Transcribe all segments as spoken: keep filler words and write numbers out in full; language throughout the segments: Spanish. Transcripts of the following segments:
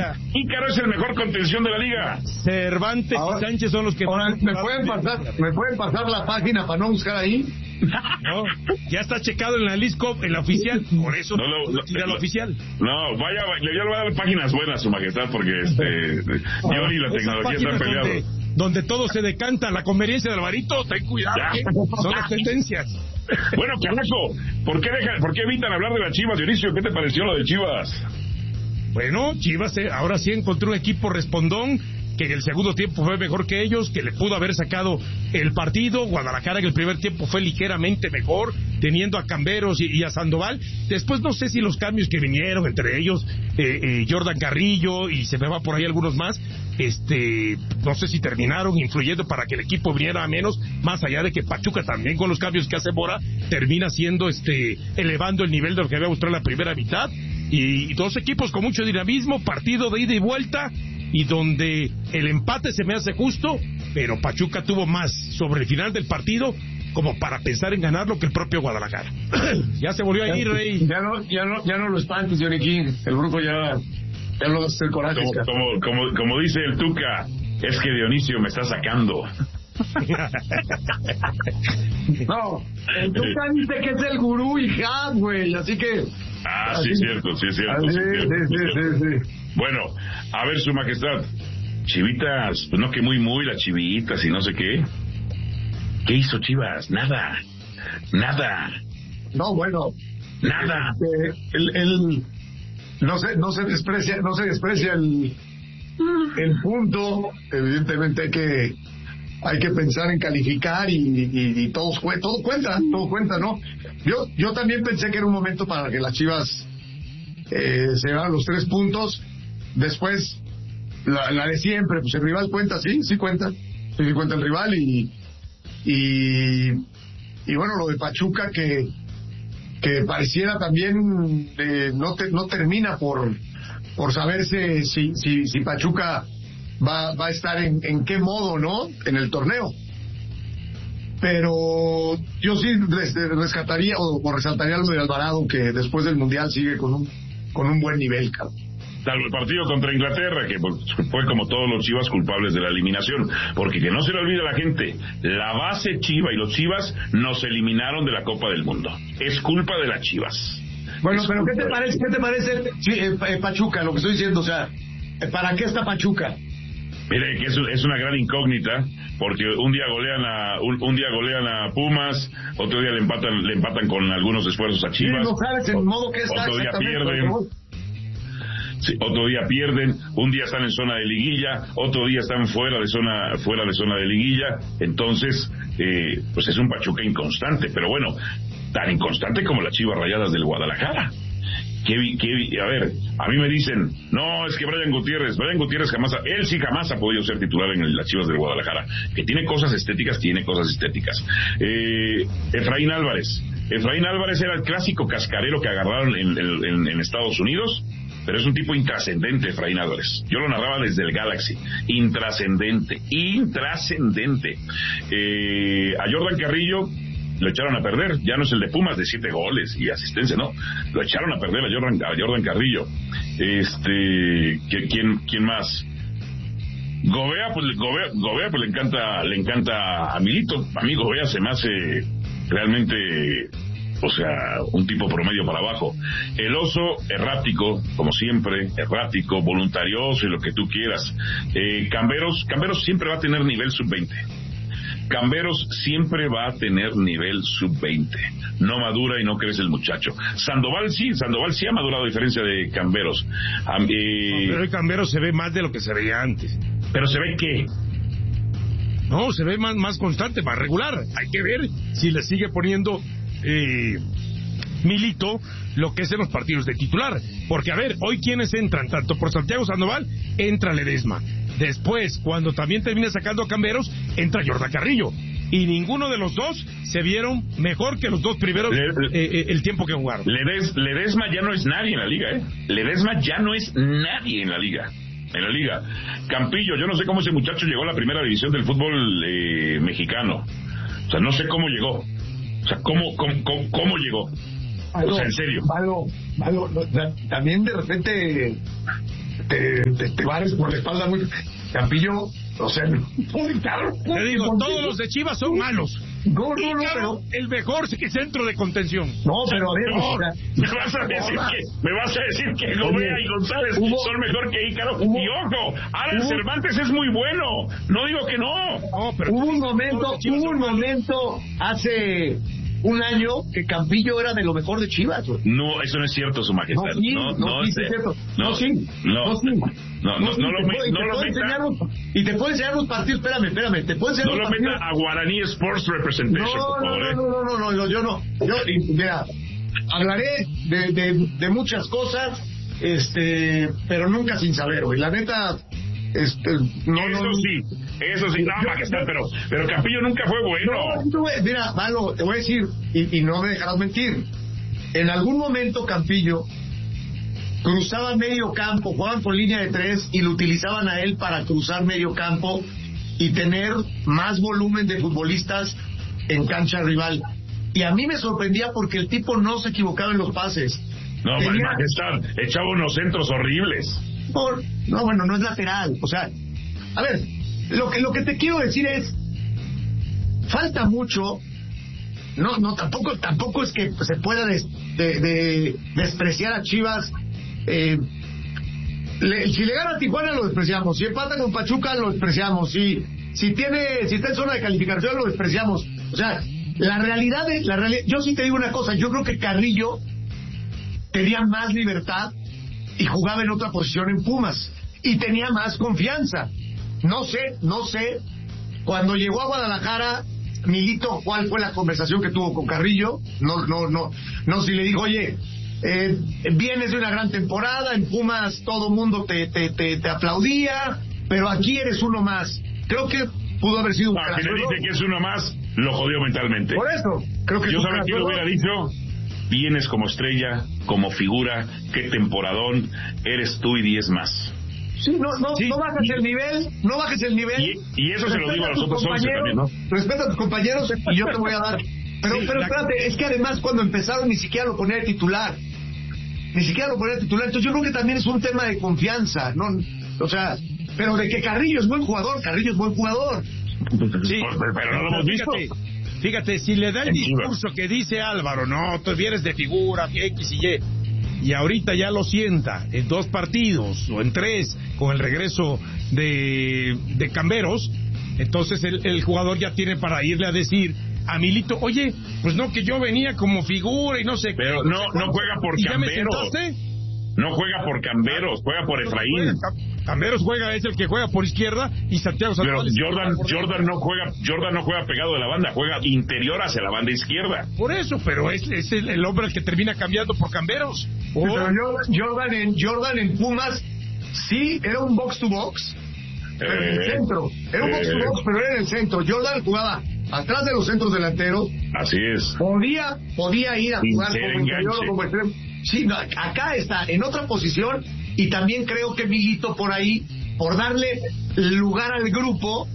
Ícaro es el mejor contención de la liga. Cervantes ahora, y Sánchez son los que... Ahora, ¿me pueden pasar, ¿me pueden pasar la página para no buscar ahí? No, ya está checado en la Lisco, en la oficial, por eso no, lo, no, tira no, la oficial. No, vaya, ya le voy a dar páginas buenas, su majestad, porque este, yo y la tecnología están peleados. Donde, donde todo se decanta, la conveniencia de Alvarito, ten cuidado, ¿eh? Son las tendencias. Bueno, carajo, ¿por qué, dejan, ¿por qué evitan hablar de las Chivas, Dionisio? ¿Qué te pareció lo de Chivas? Bueno, Chivas eh, ahora sí encontró un equipo respondón, que en el segundo tiempo fue mejor que ellos, que le pudo haber sacado el partido. Guadalajara en el primer tiempo fue ligeramente mejor, teniendo a Camberos y, y a Sandoval. Después no sé si los cambios que vinieron, entre ellos eh, eh, Jordan Carrillo, y se me va por ahí algunos más, este no sé si terminaron influyendo para que el equipo viniera a menos, más allá de que Pachuca también con los cambios que hace Mora termina siendo este elevando el nivel de lo que había mostrado en la primera mitad. Y, y dos equipos con mucho dinamismo, partido de ida y vuelta, y donde el empate se me hace justo, pero Pachuca tuvo más sobre el final del partido como para pensar en ganarlo que el propio Guadalajara. Ya se volvió a ir, Rey. Ya no, ya no, ya no lo espantes, Johnny King. El grupo ya, ya lo hace el coraje. Como, como, como, como dice el Tuca, es que Dionisio me está sacando. No, el Tuca dice que es el gurú y ja, güey, así que... Ah, así, sí es cierto, sí es cierto. Así, sí, es cierto, sí, sí, sí, cierto. sí, sí. Bueno, a ver, su majestad, Chivitas, pues no que muy muy las Chivitas y no sé qué. ¿Qué hizo Chivas? Nada, nada. No, bueno, nada. Este, el, el, no se, no se desprecia, no se desprecia el, el punto. Evidentemente hay que, hay que pensar en calificar y, y, y todos todo cuenta, todo cuenta, ¿no? Yo, yo también pensé que era un momento para que las Chivas eh, se llevaran los tres puntos. Después, la, la de siempre, pues el rival cuenta, sí, sí cuenta, sí, sí cuenta el rival y, y, y bueno, lo de Pachuca que, que pareciera también eh, no, te, no termina por, por saberse si, si, si Pachuca va, va a estar en, en qué modo, ¿no? En el torneo. Pero yo sí rescataría o, o resaltaría lo de Alvarado, que después del Mundial sigue con un, con un buen nivel, cabrón. El partido contra Inglaterra, que fue como todos los Chivas culpables de la eliminación, porque que no se le olvide a la gente, la base Chiva y los Chivas nos eliminaron de la Copa del Mundo. Es culpa de las Chivas. Bueno, es pero ¿qué te parece, qué te parece sí, eh, eh, Pachuca, lo que estoy diciendo? O sea, ¿para qué está Pachuca? Mire, que es, es una gran incógnita, porque un día golean a un, un día golean a Pumas, otro día le empatan le empatan con algunos esfuerzos a Chivas. Sí, no sabes en modo que está, otro día pierden. Sí, otro día pierden, un día están en zona de liguilla, otro día están fuera de zona fuera de zona de liguilla. Entonces, eh, pues es un Pachuca inconstante, pero bueno, tan inconstante como las Chivas Rayadas del Guadalajara. Que, que, a ver, a mí me dicen, no, es que Brian Gutiérrez, Brian Gutiérrez jamás, ha, él sí jamás ha podido ser titular en el, las Chivas del Guadalajara, que tiene cosas estéticas, tiene cosas estéticas. Eh, Efraín Álvarez, Efraín Álvarez era el clásico cascarero que agarraron en, en, en Estados Unidos, pero es un tipo intrascendente, Efraín Álvarez. Yo lo narraba desde el Galaxy, intrascendente, intrascendente. Eh, a Jordan Carrillo lo echaron a perder, ya no es el de Pumas de siete goles y asistencia, no, lo echaron a perder a Jordan, a Jordan Carrillo. Este, ¿quién, quién más? Gobea, pues Gobea, Gobea, pues le encanta, le encanta a Milito. A mí Gobea se me hace realmente, o sea, un tipo promedio para abajo. El Oso, errático, como siempre, errático, voluntarioso y lo que tú quieras. Eh, Camberos, Camberos siempre va a tener nivel sub veinte. Camberos siempre va a tener nivel sub veinte. No madura y no crece el muchacho. Sandoval sí, Sandoval sí ha madurado a diferencia de Camberos. Um, eh... no, pero el Camberos se ve más de lo que se veía antes. ¿Pero se ve qué? No, se ve más, más constante, más regular. Hay que ver si le sigue poniendo eh, Milito lo que es en los partidos de titular. Porque, a ver, hoy quienes entran, tanto por Santiago Sandoval, entra Ledesma. Después, cuando también termina sacando a Camberos, entra Jordan Carrillo. Y ninguno de los dos se vieron mejor que los dos primeros Le, eh, eh, el tiempo que jugaron. Ledes, Ledesma ya no es nadie en la liga, ¿eh? Ledesma ya no es nadie en la liga. En la liga. Campillo, yo no sé cómo ese muchacho llegó a la primera división del fútbol eh, mexicano. O sea, no sé cómo llegó. O sea, ¿cómo, cómo, cómo, cómo llegó? Algo, o sea, en serio. Algo, algo, también de repente te, te, te bares por la espalda muy... Campillo, o sea, muy caro. Te digo, todos los de Chivas son malos. No, no, no, pero... El mejor centro de contención. No, pero a ver... No, o sea, me vas a decir que, me vas a decir que Gobea y González hubo, son mejor que Ícaro. Hubo, y ojo, Alan hubo, Cervantes es muy bueno. No digo que no. No, pero hubo un momento, hubo un momento hace un año que Campillo era de lo mejor de Chivas, güey. No, eso no es cierto, su majestad. No, sí, no, no, no, sí, sé. es cierto. No, No, sí. no, No, sí. no, no, sí, no lo te me- puedo- y no te lo puedo meta. enseñar los- Y te puedo enseñar los partidos, espérame, espérame, te puedo enseñar No los lo partidos. meta a Guaraní Sports Representation, No, por no, favor. no, ¿eh? no, no, no, no, yo no. Yo, y, mira, hablaré de, de, de muchas cosas, este, pero nunca sin saber, güey. La neta, este, no, Eso no. sí, eso sí, no, Yo- majestad, pero, pero Campillo nunca fue bueno. No, tú, güey, mira, Malo, te voy a decir, y, y no me dejarás mentir. En algún momento Campillo cruzaba medio campo, jugaban por línea de tres y lo utilizaban a él para cruzar medio campo y tener más volumen de futbolistas en cancha rival. Y a mí me sorprendía porque el tipo no se equivocaba en los pases. No, Tenía- majestad, echaba unos centros horribles. Por- no, bueno, no es lateral. O sea, a ver, lo que lo que te quiero decir es, falta mucho. No, no, tampoco, tampoco es que se pueda des- de, de- despreciar a Chivas. Eh, le- si le gana a Tijuana lo despreciamos, si empata con Pachuca lo despreciamos, si si tiene, si está en zona de calificación lo despreciamos. O sea, la realidad es, la realidad, yo sí te digo una cosa, yo creo que Carrillo tenía más libertad y jugaba en otra posición en Pumas y tenía más confianza. No sé, no sé, cuando llegó a Guadalajara, Milito, ¿cuál fue la conversación que tuvo con Carrillo? No, no, no, no, si le dijo, oye, eh, vienes de una gran temporada, en Pumas todo mundo te, te, te, te aplaudía, pero aquí eres uno más. Creo que pudo haber sido un Ah, que le craso, dice que es uno más, lo jodió mentalmente. por eso, creo que Yo es un sabía que craso, lo hubiera dicho. Vienes como estrella, como figura, qué temporadón, eres tú y diez más. Sí, no, no, Sí. no bajes el nivel, no bajes el nivel. Y, y eso se lo digo a los tus otros once también, ¿no? Respeta a tus compañeros y yo te voy a dar. Pero, Sí, pero la- espérate, es que además cuando empezaron ni siquiera lo ponía de titular. Ni siquiera lo ponía de titular. Entonces yo creo que también es un tema de confianza, ¿no? O sea, pero de que Carrillo es buen jugador, Carrillo es buen jugador. Sí, Pero, pero no lo hemos visto. fíjate, fíjate, si le da el En Chivas. discurso que dice Álvaro, no, tú vienes de figura, X y Y, y ahorita ya lo sienta en dos partidos o en tres con el regreso de, de Camberos, entonces el, el jugador ya tiene para irle a decir a Milito, oye, pues no, que yo venía como figura y no sé Pero qué, no, sé cuánto, no juega por ¿y ya me Camberos. sentaste? No juega por Camberos, juega por Efraín. Cam- Camberos juega, es el que juega por izquierda y Santiago Pero Sandoval es el que Jordan, juega por derecha. Jordan no juega, Jordan no juega pegado de la banda, juega interior hacia la banda izquierda. Por eso, pero es, es el, el hombre el que termina cambiando por Camberos. Oh, Pero Jordan, Jordan en, Jordan en Pumas, sí, era un box to box. Pero en el Eh, centro. Era un box to eh, box, pero era en el centro. Jordan jugaba atrás de los centros delanteros. Así es. Podía, podía ir a Sin jugar ser como interior enganche. o como extremo. Sí, no, acá está, en otra posición. Y también creo que Milito por ahí, por darle lugar al grupo,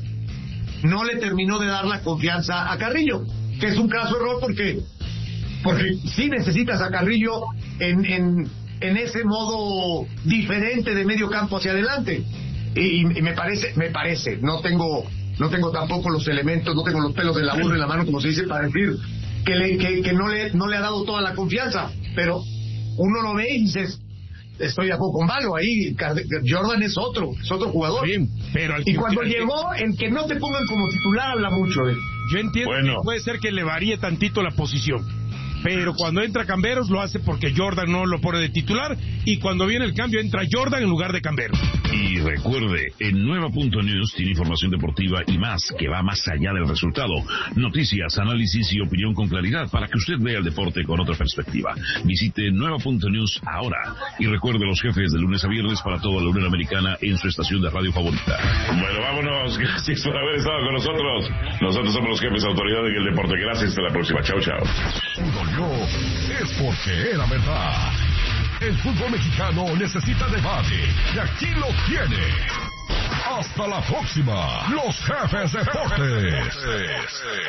no le terminó de dar la confianza a Carrillo. Que es un caso error porque, porque sí necesitas a Carrillo en, en, en ese modo diferente de medio campo hacia adelante. Y, y me parece, me parece, no tengo, no tengo tampoco los elementos, no tengo los pelos de la burra en la mano, como se dice, para decir que, le, que, que no, le, no le ha dado toda la confianza, pero uno lo ve y dices, estoy de acuerdo con Valo, ahí Jordan es otro, es otro jugador. bien, pero al Y que- cuando al que- llegó, el que no te pongan como titular habla mucho de él. Yo entiendo Bueno. que puede ser que le varíe tantito la posición, pero cuando entra Camberos lo hace porque Jordan no lo pone de titular, y cuando viene el cambio entra Jordan en lugar de Camberos. Y recuerde, en Nueva punto News tiene información deportiva y más que va más allá del resultado. Noticias, análisis y opinión con claridad para que usted vea el deporte con otra perspectiva. Visite Nueva punto News ahora y recuerde los jefes de lunes a viernes para toda la Unión Americana en su estación de radio favorita. Bueno, vámonos. Gracias por haber estado con nosotros. Nosotros somos los jefes de autoridad en el deporte. Gracias. Hasta la próxima. Chao, chao. Dolió es porque era verdad. El fútbol mexicano necesita debate y aquí lo tiene. Hasta la próxima, los jefes deportes.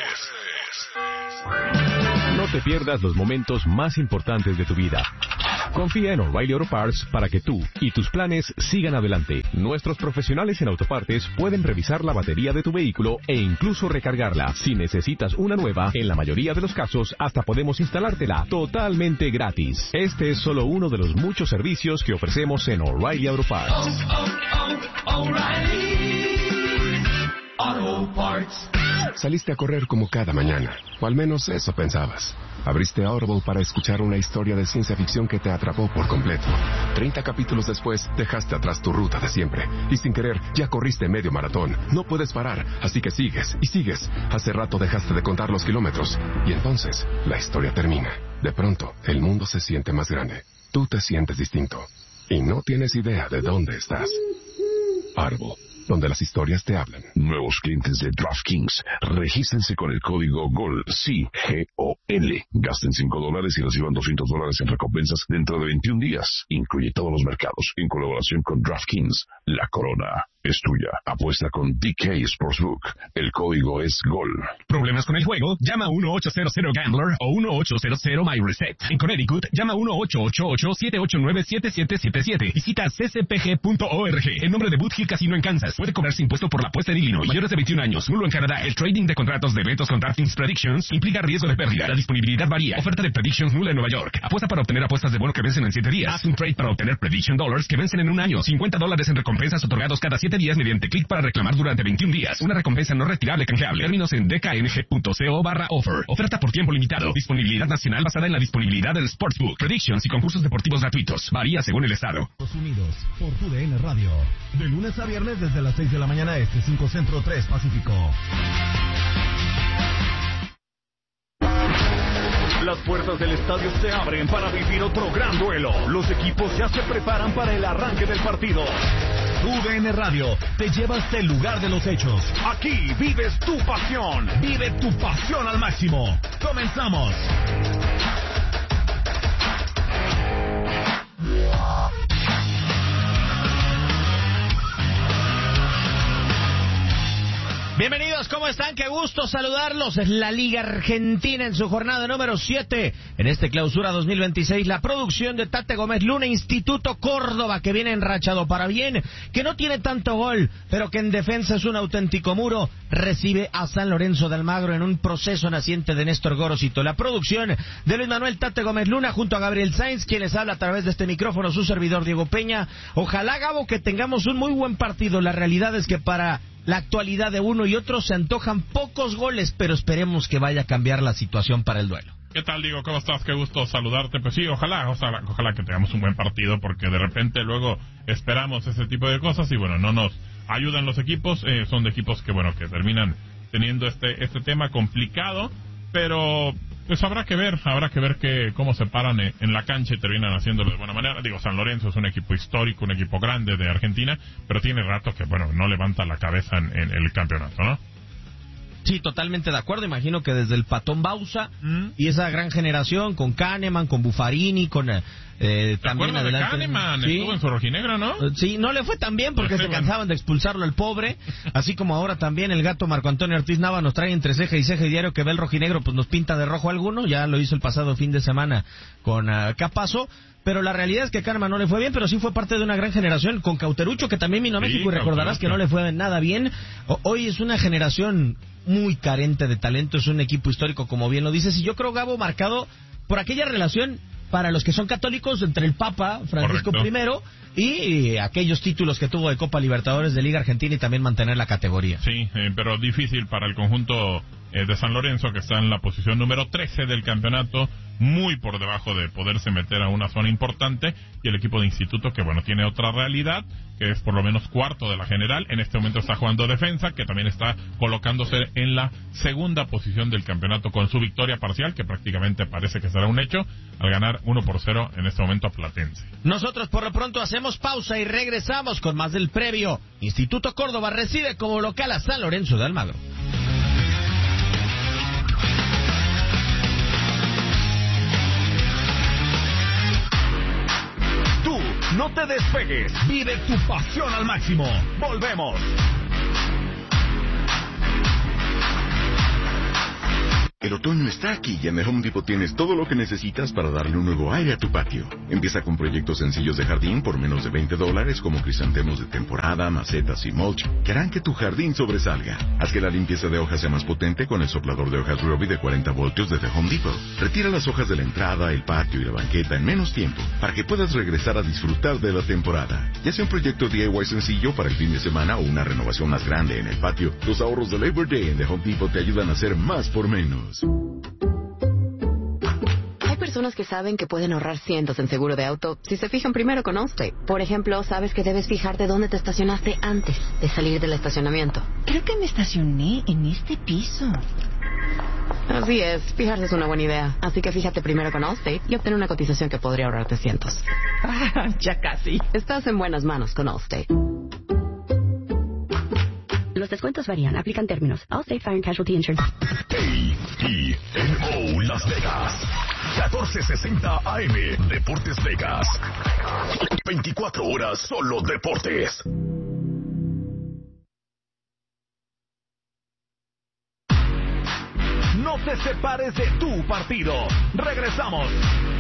No te pierdas los momentos más importantes de tu vida. Confía en O'Reilly Auto Parts para que tú y tus planes sigan adelante. Nuestros profesionales en autopartes pueden revisar la batería de tu vehículo e incluso recargarla. Si necesitas una nueva, en la mayoría de los casos hasta podemos instalártela totalmente gratis. Este es solo uno de los muchos servicios que ofrecemos en O'Reilly Auto Parts. Oh, oh, oh, O'Reilly Auto Parts. Saliste a correr como cada mañana, o al menos eso pensabas. Abriste Audible para escuchar una historia de ciencia ficción que te atrapó por completo. Treinta capítulos después, dejaste atrás tu ruta de siempre, y sin querer, ya corriste medio maratón. No puedes parar, así que sigues, y sigues. Hace rato dejaste de contar los kilómetros, y entonces, la historia termina. De pronto, el mundo se siente más grande. Tú te sientes distinto, y no tienes idea de dónde estás. Audible, donde las historias te hablan. Nuevos clientes de DraftKings, regístrense con el código GOL, C G O L. Gasten cinco dólares y reciban doscientos dólares en recompensas dentro de veintiún días. Incluye todos los mercados, en colaboración con DraftKings. La corona es tuya. Apuesta con D K Sportsbook. El código es GOL. ¿Problemas con el juego? Llama uno ocho cero cero Gambler o uno ocho cero cero My Reset. En Connecticut, llama uno ocho ocho ocho siete ocho nueve siete siete siete siete. Visita c c p g punto org. En nombre de Boot Hill Casino en Kansas. Puede cobrarse impuesto por la apuesta en Illinois. Mayores de veintiún años. Nulo en Canadá. El trading de contratos de eventos con DraftKings Predictions implica riesgo de pérdida. La disponibilidad varía. Oferta de Predictions nula en Nueva York. Apuesta para obtener apuestas de bono que vencen en siete días. Haz un trade para obtener Prediction Dollars que vencen en un año. cincuenta dólares en recompensas otorgados cada siete días mediante clic para reclamar durante veintiún días. Una recompensa no retirable canjeable. Términos en d k n g punto co barra offer. Oferta por tiempo limitado. Disponibilidad nacional basada en la disponibilidad del Sportsbook. Predictions y concursos deportivos gratuitos. Varía según el estado. Estados Unidos por tu D N Radio. De lunes a viernes desde las seis de la mañana este, cinco Centro, tres Pacífico. Las puertas del estadio se abren para vivir otro gran duelo. Los equipos ya se preparan para el arranque del partido. U D N Radio te lleva hasta el lugar de los hechos. Aquí vives tu pasión. Vive tu pasión al máximo. Comenzamos. Bienvenidos, ¿cómo están? Qué gusto saludarlos. Es la Liga Argentina en su jornada número siete. En este clausura dos mil veintiséis, la producción de Tate Gómez Luna, Instituto Córdoba, que viene enrachado para bien, que no tiene tanto gol, pero que en defensa es un auténtico muro, recibe a San Lorenzo de Almagro en un proceso naciente de Néstor Gorosito. La producción de Luis Manuel Tate Gómez Luna junto a Gabriel Sainz, quien les habla a través de este micrófono, su servidor Diego Peña. Ojalá, Gabo, que tengamos un muy buen partido. La realidad es que para la actualidad de uno y otro se antojan pocos goles, pero esperemos que vaya a cambiar la situación para el duelo. ¿Qué tal, Diego? ¿Cómo estás? Qué gusto saludarte. Pues sí, ojalá, ojalá, ojalá que tengamos un buen partido, porque de repente luego esperamos ese tipo de cosas y bueno, no nos ayudan los equipos. Eh, son de equipos que bueno, que terminan teniendo este este tema complicado, pero pues habrá que ver, habrá que ver que cómo se paran en, en la cancha y terminan haciéndolo de buena manera. Digo, San Lorenzo es un equipo histórico, un equipo grande de Argentina, pero tiene rato que, bueno, no levanta la cabeza en, en el campeonato, ¿no? Sí, totalmente de acuerdo. Imagino que desde el Patón Bausa mm. y esa gran generación con Kahneman, con Buffarini, con eh, también adelante. De Kahneman, ¿sí? Estuvo en su rojinegro, ¿no? Sí, no le fue tan bien porque sí, se cansaban bueno. de expulsarlo al pobre, así como ahora también el gato Marco Antonio Ortiz Nava nos trae entre ceja y ceja y diario que ve el rojinegro, pues nos pinta de rojo alguno. Ya lo hizo el pasado fin de semana con uh, Capazo. Pero la realidad es que Kahneman no le fue bien, pero sí fue parte de una gran generación con Cauterucho, que también vino a México, sí, y recordarás que no le fue nada bien. O, hoy es una generación muy carente de talento, es un equipo histórico, como bien lo dices, y yo creo, Gabo, marcado por aquella relación para los que son católicos entre el Papa Francisco Correcto. primero y aquellos títulos que tuvo de Copa Libertadores, de Liga Argentina y también mantener la categoría. Sí, eh, pero difícil para el conjunto eh, de San Lorenzo, que está en la posición número trece del campeonato, muy por debajo de poderse meter a una zona importante, y el equipo de Instituto, que bueno, tiene otra realidad, que es por lo menos cuarto de la general. En este momento está jugando defensa, que también está colocándose en la segunda posición del campeonato con su victoria parcial, que prácticamente parece que será un hecho, al ganar uno por cero en este momento a Platense. Nosotros por lo pronto hacemos pausa y regresamos con más del previo. Instituto Córdoba recibe como local a San Lorenzo de Almagro. Tú no te despegues, vive tu pasión al máximo. Volvemos. El otoño está aquí y en The Home Depot tienes todo lo que necesitas para darle un nuevo aire a tu patio. Empieza con proyectos sencillos de jardín por menos de veinte dólares como crisantemos de temporada, macetas y mulch que harán que tu jardín sobresalga. Haz que la limpieza de hojas sea más potente con el soplador de hojas Ryobi de cuarenta voltios de The Home Depot. Retira las hojas de la entrada, el patio y la banqueta en menos tiempo para que puedas regresar a disfrutar de la temporada. Ya sea un proyecto D I Y sencillo para el fin de semana o una renovación más grande en el patio, los ahorros de Labor Day en The Home Depot te ayudan a hacer más por menos. Hay personas que saben que pueden ahorrar cientos en seguro de auto si se fijan primero con Allstate. Por ejemplo, sabes que debes fijarte dónde te estacionaste antes de salir del estacionamiento. Creo que me estacioné en este piso. Así es, fijarse es una buena idea. Así que fíjate primero con Allstate y obtén una cotización que podría ahorrarte cientos. Ah, ya casi. Estás en buenas manos con Allstate. Los descuentos varían. Aplican términos. Allstate Fire and Casualty Insurance. K E N O Las Vegas. catorce sesenta A M. Deportes Vegas. veinticuatro horas solo deportes. No te separes de tu partido. Regresamos.